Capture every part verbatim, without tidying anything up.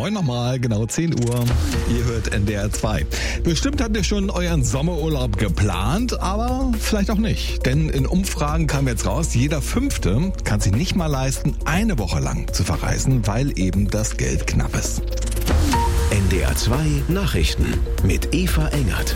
Moin nochmal, genau zehn Uhr. Ihr hört N D R zwei. Bestimmt habt ihr schon euren Sommerurlaub geplant, aber vielleicht auch nicht. Denn in Umfragen kam jetzt raus, jeder Fünfte kann sich nicht mal leisten, eine Woche lang zu verreisen, weil eben das Geld knapp ist. N D R zwei Nachrichten mit Eva Engert.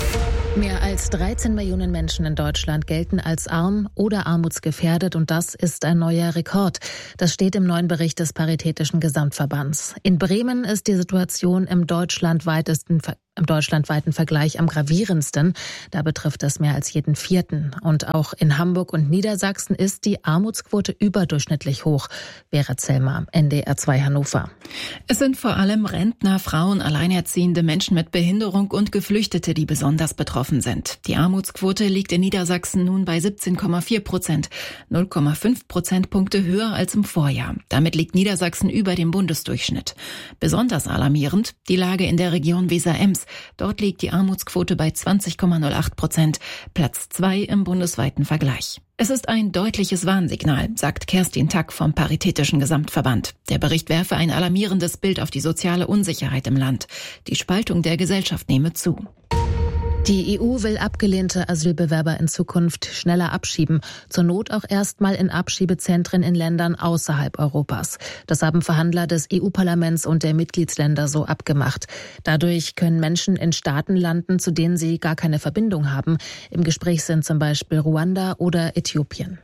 Mehr als dreizehn Millionen Menschen in Deutschland gelten als arm oder armutsgefährdet und das ist ein neuer Rekord. Das steht im neuen Bericht des Paritätischen Gesamtverbands. In Bremen ist die Situation im deutschlandweitesten Im deutschlandweiten Vergleich am gravierendsten. Da betrifft es mehr als jeden Vierten. Und auch in Hamburg und Niedersachsen ist die Armutsquote überdurchschnittlich hoch. Vera Zellmer, N D R zwei Hannover. Es sind vor allem Rentner, Frauen, Alleinerziehende, Menschen mit Behinderung und Geflüchtete, die besonders betroffen sind. Die Armutsquote liegt in Niedersachsen nun bei siebzehn Komma vier Prozent, null Komma fünf Prozentpunkte höher als im Vorjahr. Damit liegt Niedersachsen über dem Bundesdurchschnitt. Besonders alarmierend die Lage in der Region Weser-Ems. Dort liegt die Armutsquote bei zwanzig Komma null acht Prozent, Platz zwei im bundesweiten Vergleich. Es ist ein deutliches Warnsignal, sagt Kerstin Tack vom Paritätischen Gesamtverband. Der Bericht werfe ein alarmierendes Bild auf die soziale Unsicherheit im Land. Die Spaltung der Gesellschaft nehme zu. Die E U will abgelehnte Asylbewerber in Zukunft schneller abschieben, zur Not auch erstmal in Abschiebezentren in Ländern außerhalb Europas. Das haben Verhandler des E U-Parlaments und der Mitgliedsländer so abgemacht. Dadurch können Menschen in Staaten landen, zu denen sie gar keine Verbindung haben. Im Gespräch sind zum Beispiel Ruanda oder Äthiopien.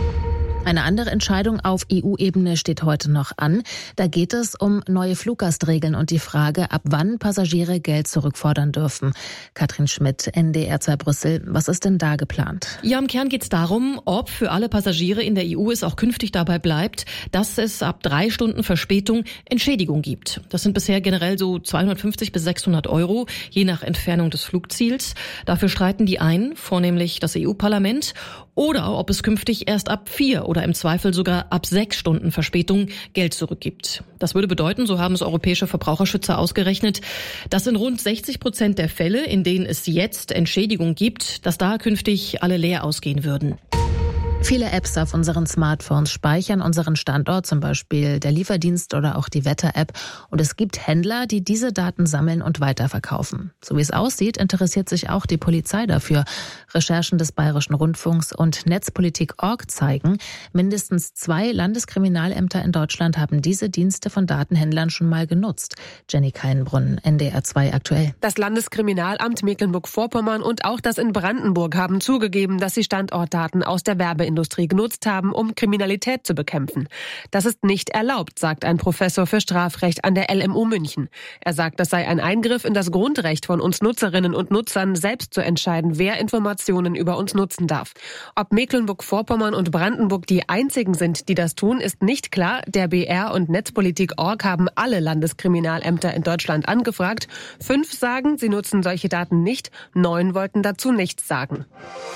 Eine andere Entscheidung auf E U-Ebene steht heute noch an. Da geht es um neue Fluggastregeln und die Frage, ab wann Passagiere Geld zurückfordern dürfen. Katrin Schmidt, N D R zwei Brüssel. Was ist denn da geplant? Ja, im Kern geht es darum, ob für alle Passagiere in der E U es auch künftig dabei bleibt, dass es ab drei Stunden Verspätung Entschädigung gibt. Das sind bisher generell so zweihundertfünfzig bis sechshundert Euro, je nach Entfernung des Flugziels. Dafür streiten die einen, vornehmlich das E U-Parlament, oder ob es künftig erst ab vier oder im Zweifel sogar ab sechs Stunden Verspätung Geld zurückgibt. Das würde bedeuten, so haben es europäische Verbraucherschützer ausgerechnet, dass in rund sechzig Prozent der Fälle, in denen es jetzt Entschädigung gibt, dass da künftig alle leer ausgehen würden. Viele Apps auf unseren Smartphones speichern unseren Standort, zum Beispiel der Lieferdienst oder auch die Wetter-App. Und es gibt Händler, die diese Daten sammeln und weiterverkaufen. So wie es aussieht, interessiert sich auch die Polizei dafür. Recherchen des Bayerischen Rundfunks und Netzpolitik Punkt org zeigen, mindestens zwei Landeskriminalämter in Deutschland haben diese Dienste von Datenhändlern schon mal genutzt. Jenny Keinbrunn, N D R zwei aktuell. Das Landeskriminalamt Mecklenburg-Vorpommern und auch das in Brandenburg haben zugegeben, dass sie Standortdaten aus der Werbeindustrie Industrie genutzt haben, um Kriminalität zu bekämpfen. Das ist nicht erlaubt, sagt ein Professor für Strafrecht an der L M U München. Er sagt, das sei ein Eingriff in das Grundrecht von uns Nutzerinnen und Nutzern, selbst zu entscheiden, wer Informationen über uns nutzen darf. Ob Mecklenburg-Vorpommern und Brandenburg die einzigen sind, die das tun, ist nicht klar. Der B R und Netzpolitik Punkt org haben alle Landeskriminalämter in Deutschland angefragt. Fünf sagen, sie nutzen solche Daten nicht. Neun wollten dazu nichts sagen.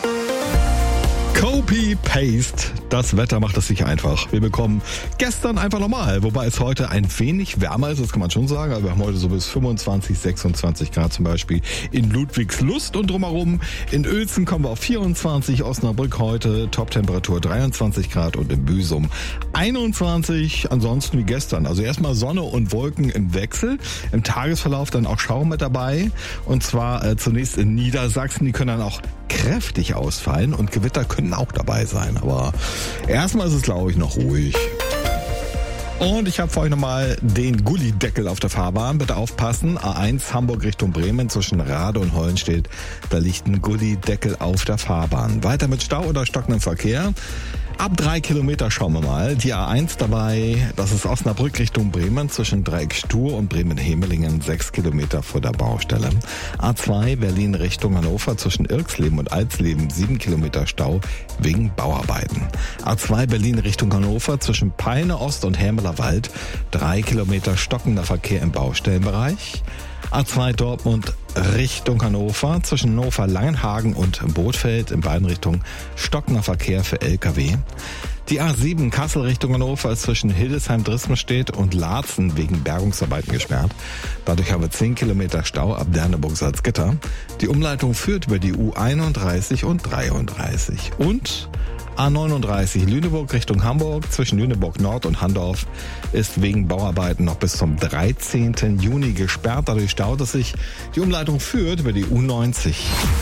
Copy-Paste. Das Wetter macht es sich einfach. Wir bekommen gestern einfach normal, wobei es heute ein wenig wärmer ist, das kann man schon sagen. Also wir haben heute so bis fünfundzwanzig, sechsundzwanzig Grad zum Beispiel in Ludwigslust und drumherum. In Uelzen kommen wir auf vierundzwanzig, Osnabrück heute Toptemperatur dreiundzwanzig Grad und in Büsum einundzwanzig. Ansonsten wie gestern. Also erstmal Sonne und Wolken im Wechsel. Im Tagesverlauf dann auch Schauer mit dabei. Und zwar äh, zunächst in Niedersachsen. Die können dann auch kräftig ausfallen und Gewitter können auch dabei sein. Aber erstmal ist es, glaube ich, noch ruhig. Und ich habe für euch nochmal den Gullideckel auf der Fahrbahn. Bitte aufpassen. A eins Hamburg Richtung Bremen zwischen Rade und Hollenstedt. Da liegt ein Gullideckel auf der Fahrbahn. Weiter mit Stau oder stockendem Verkehr. Ab drei Kilometer schauen wir mal. Die A eins dabei, das ist Osnabrück Richtung Bremen zwischen Dreieck Stur und Bremen-Hemelingen, sechs Kilometer vor der Baustelle. A zwei Berlin Richtung Hannover zwischen Irksleben und Alsleben, sieben Kilometer Stau wegen Bauarbeiten. A zwei Berlin Richtung Hannover zwischen Peine Ost und Hämeler Wald, drei Kilometer stockender Verkehr im Baustellenbereich. A zwei Dortmund Richtung Hannover zwischen Hannover Langenhagen und Bothfeld in beiden Richtungen stockender Verkehr für L K W. Die A sieben Kassel Richtung Hannover ist zwischen Hildesheim-Drismenstedt und Laatzen wegen Bergungsarbeiten gesperrt. Dadurch haben wir zehn Kilometer Stau ab Derneburg-Salzgitter. Die Umleitung führt über die U einunddreißig und dreiunddreißig. Und A neununddreißig Lüneburg Richtung Hamburg zwischen Lüneburg Nord und Handorf ist wegen Bauarbeiten noch bis zum dreizehnten Juni gesperrt. Dadurch staut es sich. Die Umleitung führt über die U neunzig.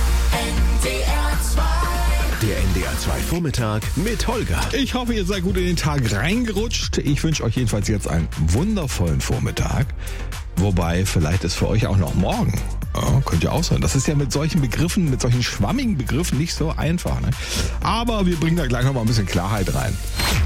Der N D R zwei Vormittag mit Holger. Ich hoffe, ihr seid gut in den Tag reingerutscht. Ich wünsche euch jedenfalls jetzt einen wundervollen Vormittag. Wobei, vielleicht ist für euch auch noch morgen. Ja, könnte ja auch sein. Das ist ja mit solchen Begriffen, mit solchen schwammigen Begriffen nicht so einfach. Ne? Aber wir bringen da gleich noch mal ein bisschen Klarheit rein.